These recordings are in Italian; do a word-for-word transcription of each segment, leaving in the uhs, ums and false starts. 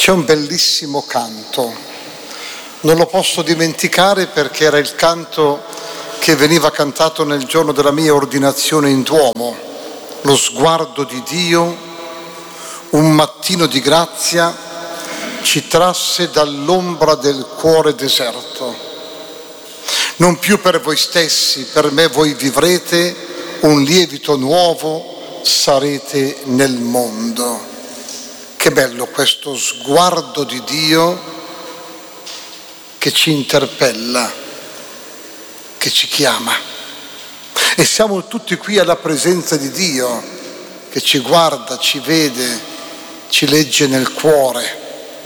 C'è un bellissimo canto, non lo posso dimenticare perché era il canto che veniva cantato nel giorno della mia ordinazione in Duomo. Lo sguardo di Dio, un mattino di grazia, ci trasse dall'ombra del cuore deserto. Non più per voi stessi, per me voi vivrete, un lievito nuovo sarete nel mondo. Che bello questo sguardo di Dio che ci interpella, che ci chiama. E siamo tutti qui alla presenza di Dio che ci guarda, ci vede, ci legge nel cuore.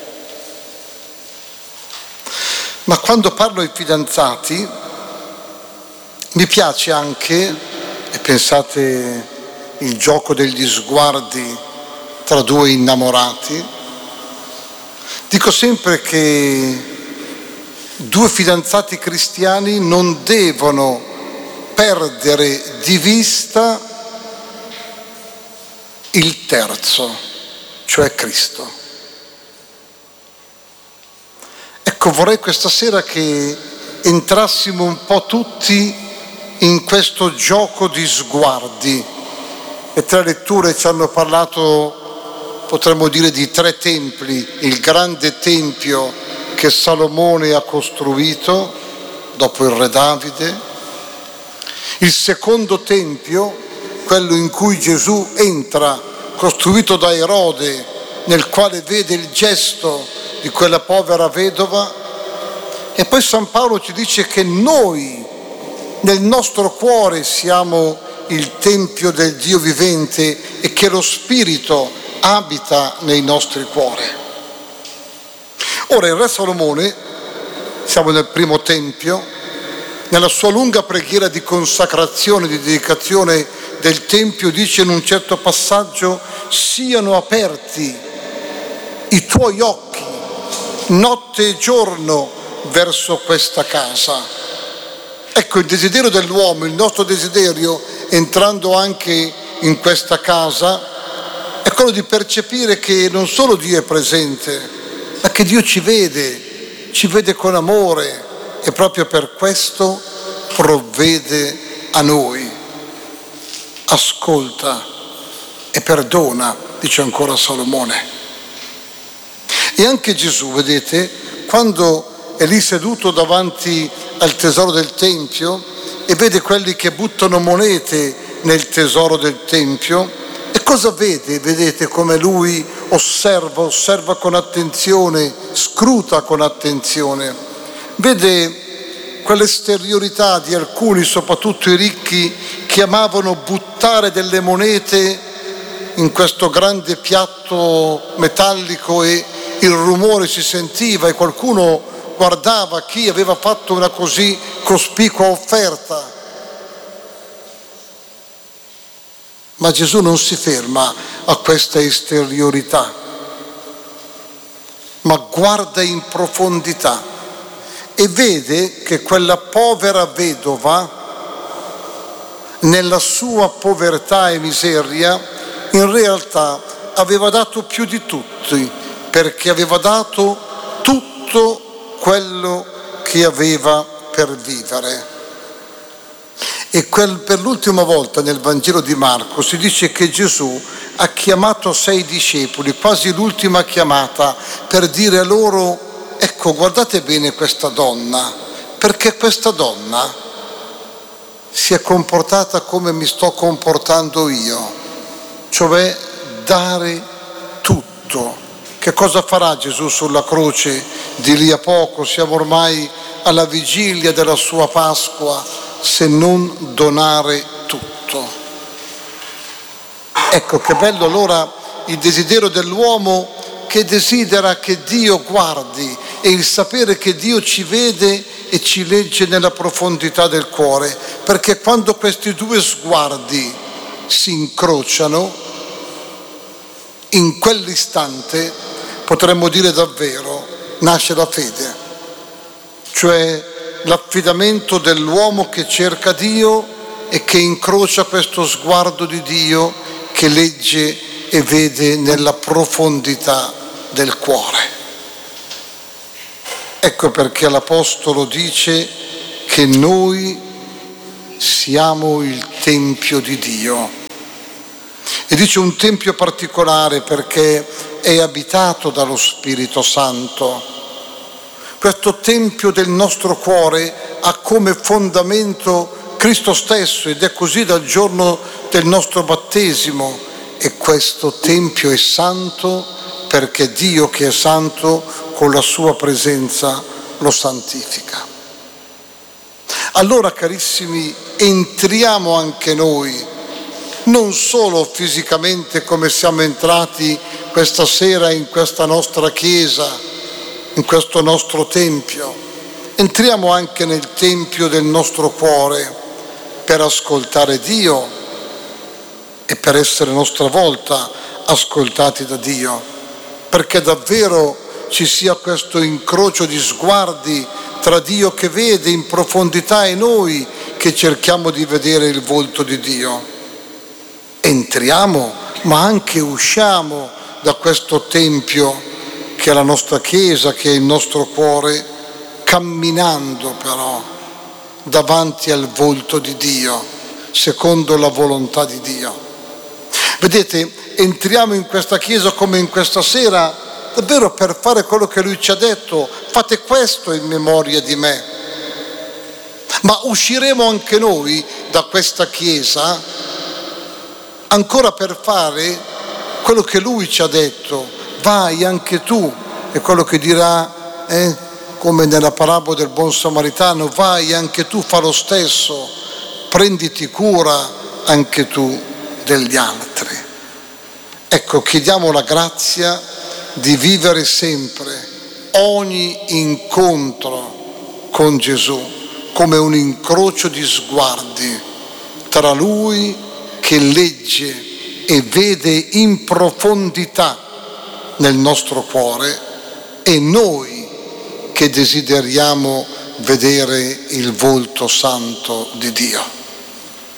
Ma quando parlo ai fidanzati mi piace anche, e pensate il gioco degli sguardi tra due innamorati, dico sempre che due fidanzati cristiani non devono perdere di vista il terzo, cioè Cristo. Ecco, vorrei questa sera che entrassimo un po' tutti in questo gioco di sguardi. Le tre letture ci hanno parlato, potremmo dire, di tre templi: il grande tempio che Salomone ha costruito dopo il re Davide, il secondo tempio, quello in cui Gesù entra, costruito da Erode, nel quale vede il gesto di quella povera vedova, e poi San Paolo ci dice che noi nel nostro cuore siamo il tempio del Dio vivente e che lo Spirito abita nei nostri cuori. Ora il re Salomone, siamo nel primo tempio, nella sua lunga preghiera di consacrazione, di dedicazione del tempio, dice in un certo passaggio: siano aperti i tuoi occhi notte e giorno verso questa casa. Ecco, il desiderio dell'uomo, il nostro desiderio, entrando anche in questa casa, è quello di percepire che non solo Dio è presente, ma che Dio ci vede, ci vede con amore, e proprio per questo provvede a noi, ascolta e perdona, dice ancora Salomone. E anche Gesù, vedete, quando è lì seduto davanti al tesoro del Tempio e vede quelli che buttano monete nel tesoro del Tempio, e cosa vede? Vedete come lui osserva, osserva con attenzione, scruta con attenzione. Vede quell'esteriorità di alcuni, soprattutto i ricchi, che amavano buttare delle monete in questo grande piatto metallico e il rumore si sentiva e qualcuno guardava chi aveva fatto una così cospicua offerta. Ma Gesù non si ferma a questa esteriorità, ma guarda in profondità e vede che quella povera vedova, nella sua povertà e miseria, in realtà aveva dato più di tutti, perché aveva dato tutto quello che aveva per vivere. E quel, per l'ultima volta nel Vangelo di Marco si dice che Gesù ha chiamato sei discepoli, quasi l'ultima chiamata, per dire a loro: ecco, guardate bene questa donna, perché questa donna si è comportata come mi sto comportando io, cioè dare tutto. Che cosa farà Gesù sulla croce di lì a poco? Siamo ormai alla vigilia della sua Pasqua, se non donare tutto. Ecco che bello allora il desiderio dell'uomo che desidera che Dio guardi, e il sapere che Dio ci vede e ci legge nella profondità del cuore, perché quando questi due sguardi si incrociano, in quell'istante potremmo dire davvero nasce la fede, cioè l'affidamento dell'uomo che cerca Dio e che incrocia questo sguardo di Dio che legge e vede nella profondità del cuore. Ecco perché l'Apostolo dice che noi siamo il Tempio di Dio. E dice un Tempio particolare perché è abitato dallo Spirito Santo. Questo Tempio del nostro cuore ha come fondamento Cristo stesso ed è così dal giorno del nostro battesimo. E questo Tempio è santo perché Dio, che è santo, con la sua presenza lo santifica. Allora, carissimi, entriamo anche noi, non solo fisicamente come siamo entrati questa sera in questa nostra chiesa, in questo nostro Tempio, entriamo anche nel Tempio del nostro cuore per ascoltare Dio e per essere a nostra volta ascoltati da Dio, perché davvero ci sia questo incrocio di sguardi tra Dio che vede in profondità e noi che cerchiamo di vedere il volto di Dio. Entriamo, ma anche usciamo da questo Tempio che è la nostra Chiesa, che è il nostro cuore, camminando però davanti al volto di Dio, secondo la volontà di Dio. Vedete, entriamo in questa Chiesa come in questa sera, davvero per fare quello che Lui ci ha detto: fate questo in memoria di me. Ma usciremo anche noi da questa Chiesa ancora per fare quello che Lui ci ha detto: vai anche tu. È quello che dirà, eh, come nella parabola del buon samaritano: vai anche tu, fa lo stesso, prenditi cura anche tu degli altri. Ecco, chiediamo la grazia di vivere sempre ogni incontro con Gesù come un incrocio di sguardi tra Lui che legge e vede in profondità nel nostro cuore e noi che desideriamo vedere il volto santo di Dio.